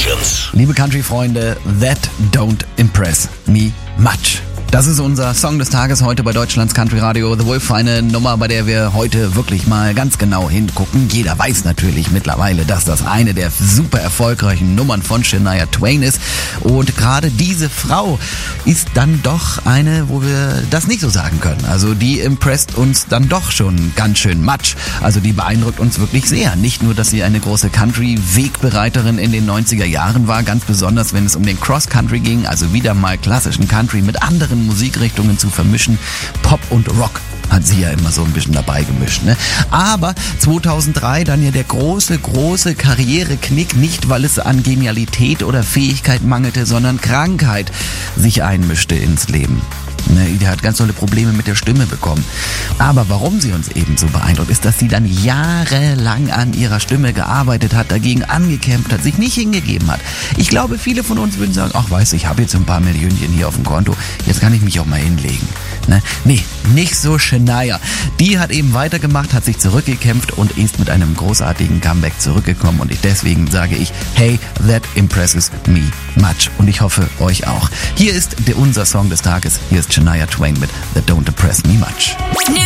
Legends. Liebe Country-Freunde, That Don't Impress Me Much. Das ist unser Song des Tages heute bei Deutschlands Country Radio The Wolf. Eine Nummer, bei der wir heute wirklich mal ganz genau hingucken. Jeder weiß natürlich mittlerweile, dass das eine der super erfolgreichen Nummern von Shania Twain ist. Und gerade diese Frau ist dann doch eine, wo wir das nicht so sagen können. Also die impresst uns dann doch schon ganz schön much. Also die beeindruckt uns wirklich sehr. Nicht nur, dass sie eine große Country-Wegbereiterin in den 90er Jahren war, ganz besonders, wenn es um den Cross-Country ging, also wieder mal klassischen Country mit anderen Musikrichtungen zu vermischen. Pop und Rock hat sie ja immer so ein bisschen dabei gemischt, ne? Aber 2003 dann ja der große Karriereknick, nicht weil es an Genialität oder Fähigkeit mangelte, sondern Krankheit sich einmischte ins Leben. Die hat ganz tolle Probleme mit der Stimme bekommen. Aber warum sie uns eben so beeindruckt, ist, dass sie dann jahrelang an ihrer Stimme gearbeitet hat, dagegen angekämpft hat, sich nicht hingegeben hat. Ich glaube, viele von uns würden sagen, ach weißt du, ich habe jetzt ein paar Millionchen hier auf dem Konto, jetzt kann ich mich auch mal hinlegen. Nee, nicht so Shania. Die hat eben weitergemacht, hat sich zurückgekämpft und ist mit einem großartigen Comeback zurückgekommen. Und deswegen sage ich, hey, that impresses me much. Und ich hoffe, euch auch. Hier ist unser Song des Tages. Hier ist Shania Twain mit That Don't Impress Me Much.